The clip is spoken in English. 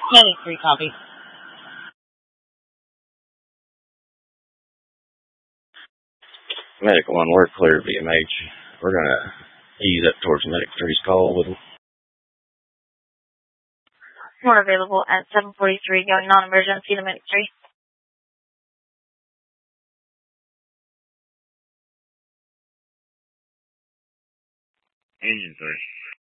Medic 3, copy. Medic 1, we're clear VMH. We're going to ease up towards Medic 3's call with them. We're available at 7:43, going non-emergency to Medic 3. Engine 3.